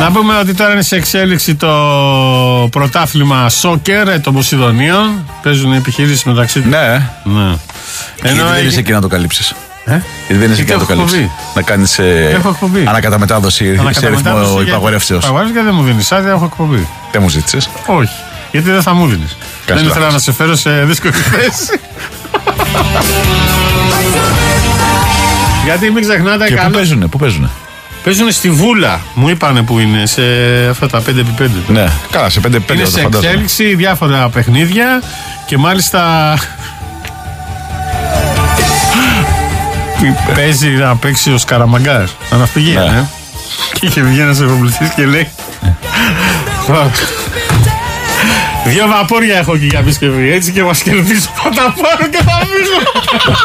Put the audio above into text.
Να πούμε ότι τώρα είναι σε εξέλιξη το πρωτάθλημα σόκερ των Ποσειδονίων. Παίζουν επιχειρήσεις μεταξύ τους. Ναι. Ενώ δεν είσαι εκεί να το καλύψεις. Γιατί δεν είσαι εκεί να το έχω καλύψεις. εκπομπή. Να κάνεις ανακαταμετάδοση σε ρυθμό υπαγορεύσεως. Και δεν μου δίνεις άδεια, έχω εκπομπή. Δεν μου ζήτησες. Όχι. Γιατί δεν θα μου δίνεις. Δεν ήθελα να σε φέρω σε δύσκολη θέση. Γιατί μην ξεχνάτε. Και πού παίζουνε. Παίζουνε στη Βούλα. Μου είπανε που είναι σε αυτά τα 5x5. Ναι, καλά, σε 5x5. Είναι σε εξέλιξη διάφορα παιχνίδια και μάλιστα. Παίζει να παίξει ο Σκαραμαγκάς. Αναφυγία, Και είχε βγει ένας εφοπλιστής και λέει. 2 βαπόρια έχω και για επισκευή. Έτσι και μας κερδίζω. Θα τα πάρω και θα φύγω.